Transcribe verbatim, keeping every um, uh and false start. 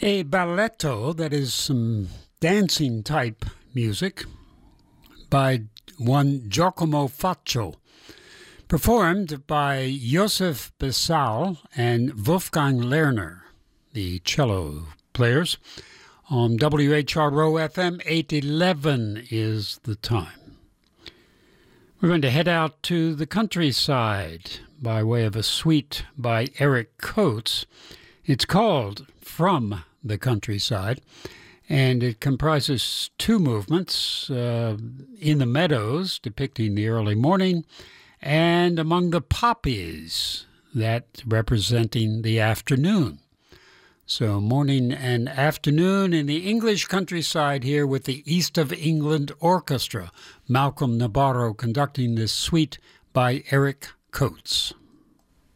A balletto, that is some dancing type music by one Giacomo Faccio, performed by Josef Bessal and Wolfgang Lerner, the cello players. On W H R O F M, eight eleven is the time. We're going to head out to the countryside by way of a suite by Eric Coates. It's called From the Countryside, and it comprises two movements, uh, In the Meadows, depicting the early morning, and Among the Poppies, that representing the afternoon. So morning and afternoon in the English countryside here with the East of England Orchestra. Malcolm Nabarro conducting this suite by Eric Coates.